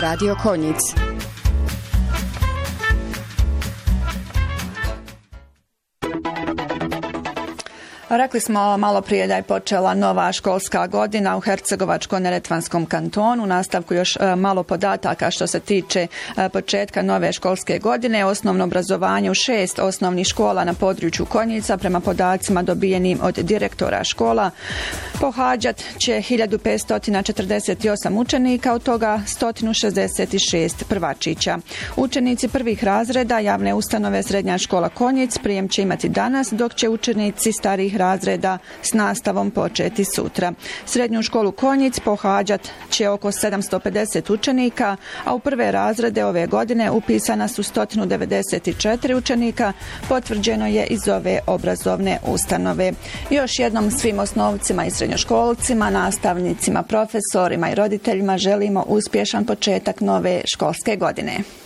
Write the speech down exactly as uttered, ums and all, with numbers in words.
Radio Konjic. Rekli smo malo prije da je počela nova školska godina u Hercegovačko-neretvanskom kantonu. U nastavku još malo podataka što se tiče početka nove školske godine. Osnovno obrazovanje u šest osnovnih škola na području Konjica prema podacima dobijenim od direktora škola pohađat će hiljadu petsto četrdeset osam učenika, od toga sto šezdeset šest prvačića. Učenici prvih razreda javne ustanove Srednja škola Konjic prijem će imati danas, dok će učenici starih razreda s nastavom početi sutra. Srednju školu Konjic pohađat će oko sedamsto pedeset učenika, a u prve razrede ove godine upisana su sto devedeset četiri učenika, potvrđeno je iz ove obrazovne ustanove. Još jednom svim osnovcima i srednjoškolcima, nastavnicima, profesorima i roditeljima želimo uspješan početak nove školske godine.